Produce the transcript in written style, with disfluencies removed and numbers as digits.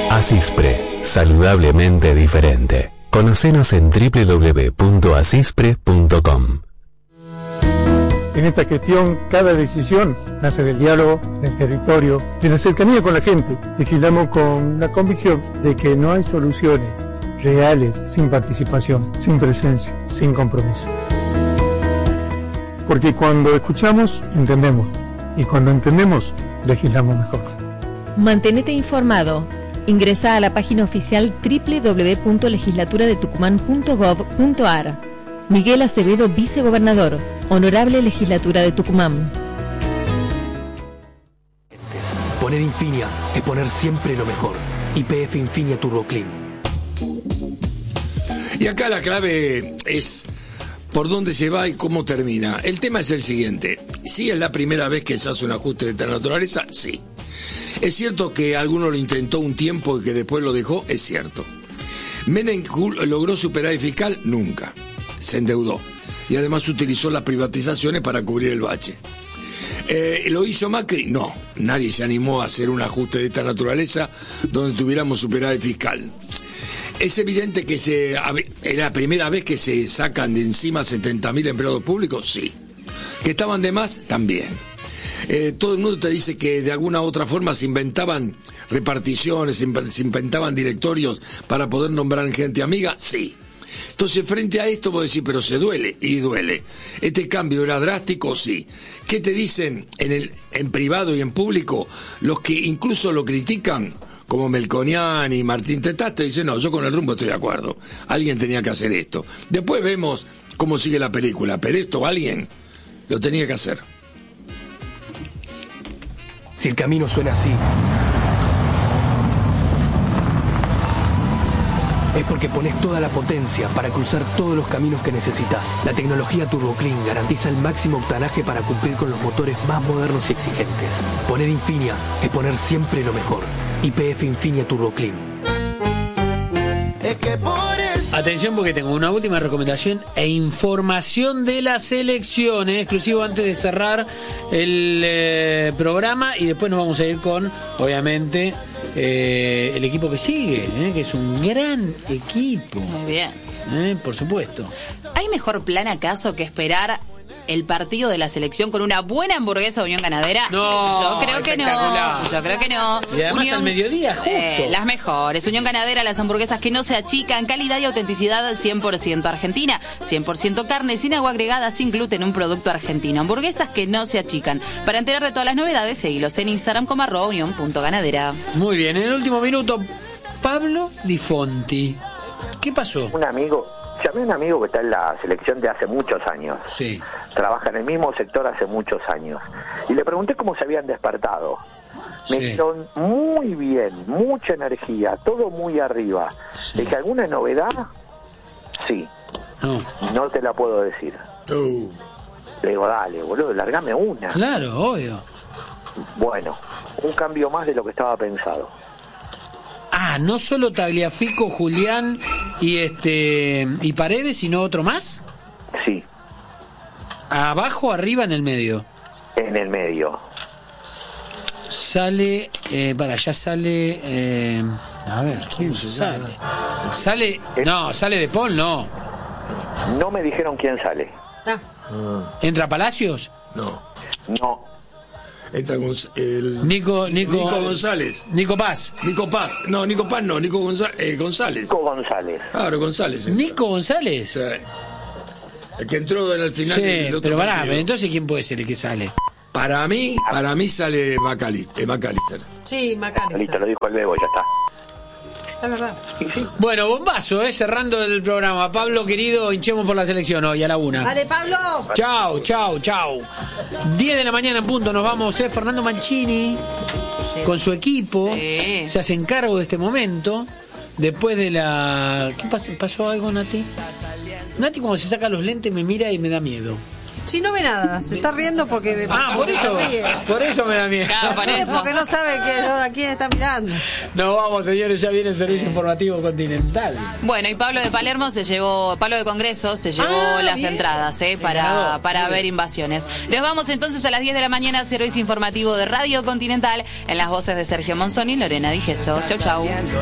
Asispre, saludablemente diferente. Conocenos en www.asispre.com. En esta gestión, cada decisión nace del diálogo, del territorio, de la cercanía con la gente. Legislamos con la convicción de que no hay soluciones reales sin participación, sin presencia, sin compromiso. Porque cuando escuchamos, entendemos. Y cuando entendemos, legislamos mejor. Mantenete informado. Ingresa a la página oficial www.legislaturadetucumán.gov.ar. Miguel Acevedo, vicegobernador. Honorable Legislatura de Tucumán. Poner Infinia es poner siempre lo mejor. YPF Infinia Turbo Clean. Y acá la clave es por dónde se va y cómo termina. El tema es el siguiente. ¿Sí es la primera vez que se hace un ajuste de esta naturaleza? Sí. ¿Es cierto que alguno lo intentó un tiempo y que después lo dejó? Es cierto. ¿Menem logró superávit fiscal? Nunca. Se endeudó. Y además utilizó las privatizaciones para cubrir el bache. ¿Lo hizo Macri? No. Nadie se animó a hacer un ajuste de esta naturaleza donde tuviéramos superávit fiscal. ¿Es evidente que es la primera vez que se sacan de encima 70.000 empleados públicos? Sí. ¿Que estaban de más? También. Todo el mundo te dice que de alguna u otra forma se inventaban reparticiones, se inventaban directorios para poder nombrar gente amiga. Sí. Entonces, frente a esto vos decís, pero se duele, y duele. ¿Este cambio era drástico? Sí. ¿Qué te dicen en privado y en público? Los que incluso lo critican, como Melconian y Martín Tetaste, dicen, no, yo con el rumbo estoy de acuerdo. Alguien tenía que hacer esto. Después vemos cómo sigue la película, pero esto alguien lo tenía que hacer. Si el camino suena así, es porque pones toda la potencia para cruzar todos los caminos que necesitas. La tecnología Turbo Clean garantiza el máximo octanaje para cumplir con los motores más modernos y exigentes. Poner Infinia es poner siempre lo mejor. YPF Infinia Turbo Clean. Atención porque tengo una última recomendación e información de la selección, exclusivo antes de cerrar el programa, y después nos vamos a ir con, obviamente, el equipo que sigue, que es un gran equipo. Muy bien. Por supuesto. ¿Hay mejor plan acaso que esperar el partido de la selección con una buena hamburguesa Unión Ganadera? No, yo creo que no. Yo creo que no. Y además al mediodía, justo. Las mejores. Unión Ganadera, las hamburguesas que no se achican, calidad y autenticidad 100% argentina, 100% carne, sin agua agregada, sin gluten, un producto argentino. Hamburguesas que no se achican. Para enterar de todas las novedades, seguilos en Instagram como @unión.ganadera. Muy bien, en el último minuto, Pablo Di Fonti. ¿Qué pasó? Llamé a un amigo que está en la selección de hace muchos años. Sí. Trabaja en el mismo sector hace muchos años. Y le pregunté cómo se habían despertado. Me dijeron, muy bien, mucha energía, todo muy arriba. Sí. Le dije, ¿alguna novedad? Sí. No te la puedo decir. Le digo, dale, boludo, largame una. Claro, obvio. Bueno, un cambio más de lo que estaba pensado. No solo Tagliafico, Julián y Paredes, sino otro más. Sí. ¿Abajo, arriba, en el medio? En el medio. Sale, ya sale, a ver, ¿quién sale? Sale, no, sale De Paul, no. No me dijeron quién sale. ¿Entra Palacios? No. Entra Nico González. Nico Paz. Nico Paz. No, Nico Paz no, Nico González. Nico González. Claro, González. ¿Nico González? Sí. El que entró al final. Sí, pero pará, entonces ¿quién puede ser el que sale? Para mí sale McAllister. Sí, McAllister. Listo, lo dijo el Bebo, ya está. Es verdad. Bueno, bombazo, cerrando el programa. Pablo, querido, hinchemos por la selección hoy a la 1. Dale, Pablo. Chau. 10 de la mañana en punto nos vamos. Fernando Mancini con su equipo se hacen cargo de este momento. Después de la... ¿Qué pasó algo, Nati? Nati, cuando se saca los lentes me mira y me da miedo. Sí, no ve nada, se está riendo porque... por eso me da miedo. Porque no sabe a quién está mirando. Nos vamos, señores, ya viene el servicio informativo Continental. Bueno, y Pablo de Congreso se llevó las entradas para ver invasiones. Nos vamos entonces a las 10 de la mañana, servicio informativo de Radio Continental, en las voces de Sergio Monzón y Lorena Di Gesso. Chau.